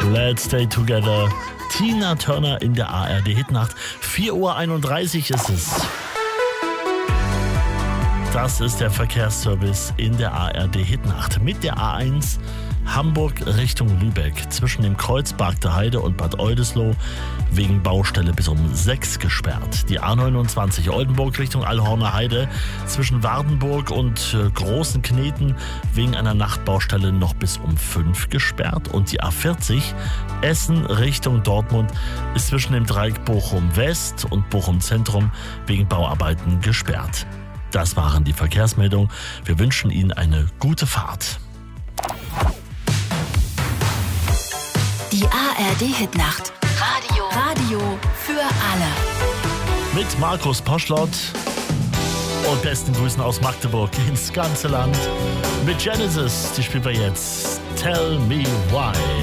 Let's Stay Together. Tina Turner in der ARD Hitnacht. 4:31 Uhr ist es. Das ist der Verkehrsservice in der ARD Hitnacht. Mit der A1 Hamburg Richtung Lübeck zwischen dem Kreuz Bargter Heide und Bad Oldesloe wegen Baustelle bis um 6 gesperrt. Die A29 Oldenburg Richtung Allhorner Heide zwischen Wardenburg und Großen Kneten wegen einer Nachtbaustelle noch bis um 5 gesperrt. Und die A40 Essen Richtung Dortmund ist zwischen dem Dreieck Bochum West und Bochum Zentrum wegen Bauarbeiten gesperrt. Das waren die Verkehrsmeldungen. Wir wünschen Ihnen eine gute Fahrt. Die ARD Hitnacht. Radio für alle. Mit Markus Poschlott und besten Grüßen aus Magdeburg ins ganze Land. Mit Genesis, die spielen wir jetzt. Tell Me Why.